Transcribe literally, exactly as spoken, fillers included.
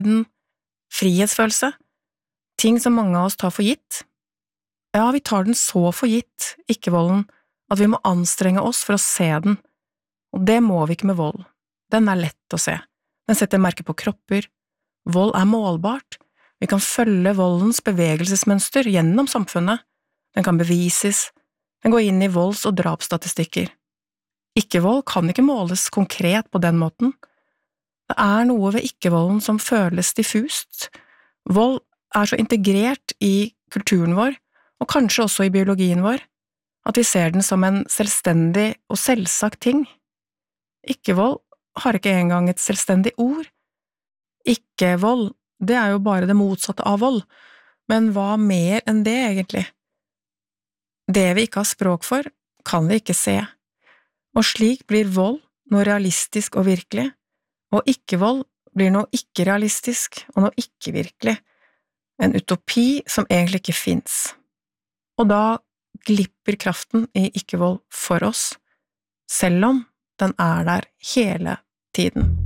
den frihetsfølelse, ting som mange av oss tar for gitt. Ja, vi tar den så for gitt, ikke-volden, at vi må anstrenge oss for å se den, og det må vi ikke med vold. Den er lett å se. Den setter merke på kropper. Vold er målbart. Vi kan følge voldens bevegelsesmønster gjennom samfunnet. Den kan bevises. Den går inn i volds- og drapsstatistikker. Ikke-vold kan ikke måles konkret på den måten. Det er noe ved ikke-volden som føles diffust. Vold er så integrert i kulturen vår, og kanskje også i biologien vår, at vi ser den som en selvstendig og selvsagt ting. Ikke-vold har ikke engang et selvstendig ord. Ikke-vold, det er jo bare det motsatte av vold, men hva mer enn det egentlig? Det vi ikke har språk for, kan vi ikke se, og slik blir vold noe realistisk og virkelig, og ikke-vold blir noe ikke-realistisk og noe ikke-virkelig, en utopi som egentlig ikke finnes. Og da glipper kraften i ikke-vold for oss, selv om den er der hele tiden.